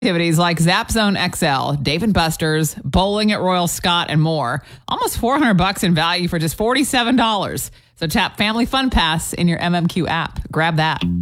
Activities like Zap Zone XL, Dave & Buster's, bowling at Royal Scott, and more. Almost $400 in value for just $47. So tap Family Fun Pass in your MMQ app. Grab that.